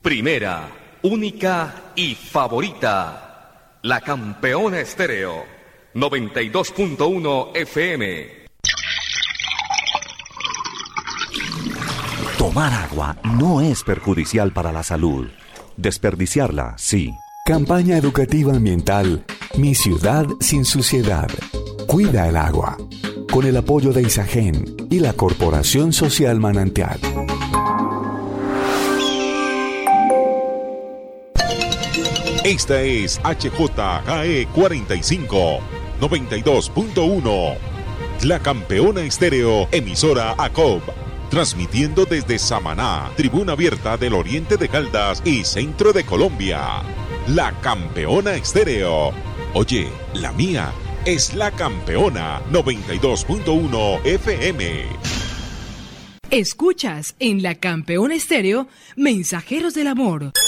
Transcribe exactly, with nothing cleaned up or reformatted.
Primera, única y favorita. La Campeona Estéreo. noventa y dos punto uno F M. Tomar agua no es perjudicial para la salud. Desperdiciarla, sí. Campaña educativa ambiental Mi Ciudad Sin Suciedad. Cuida el agua. Con el apoyo de Isagen y la Corporación Social Manantial. Esta es H J K E cuarenta y cinco, noventa y dos punto uno. La Campeona Estéreo, emisora A C O B. Transmitiendo desde Samaná, tribuna abierta del oriente de Caldas y centro de Colombia. La Campeona Estéreo. Oye, la mía es La Campeona noventa y dos punto uno F M. Escuchas en La Campeona Estéreo, Mensajeros del Amor.